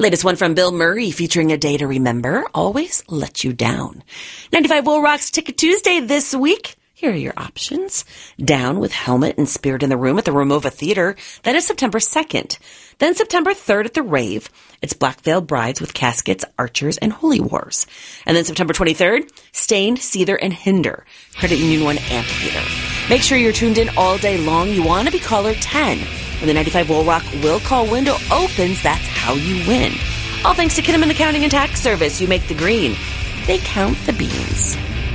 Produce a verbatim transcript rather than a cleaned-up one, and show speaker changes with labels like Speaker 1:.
Speaker 1: Latest one from Bill Murray featuring A Day to Remember, Always Let You Down. ninety-five Will Rock's Ticket Tuesday this week. Here are your options. Down with Helmet and Spirit in the Room at the Ramova Theater. That is September second. Then September third at the Rave. It's Black Veiled Brides with Caskets, Archers, and Holy Wars. And then September twenty-third, Stained, Seether, and Hinder. Credit Union one Amphitheater. Make sure you're tuned in all day long. You want to be caller ten. When the ninety-five Will Rock will call window opens, that's how you win. All thanks to Kinnaman Accounting and Tax Service. You make the green. They count the beans.